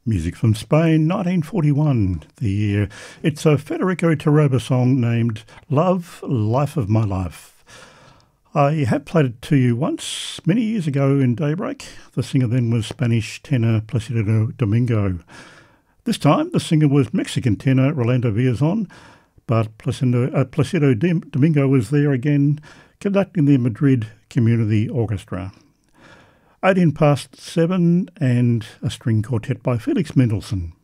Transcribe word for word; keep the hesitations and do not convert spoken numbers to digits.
Music from Spain, nineteen forty-one, the year. It's a Federico Torroba song named Love, Life of My Life. I have played it to you once, many years ago in Daybreak. The singer then was Spanish tenor Placido Domingo. This time, the singer was Mexican tenor Rolando Villazon, but Placido, uh, Placido Domingo was there again, conducting the Madrid Community Orchestra. eighteen past seven and a string quartet by Felix Mendelssohn.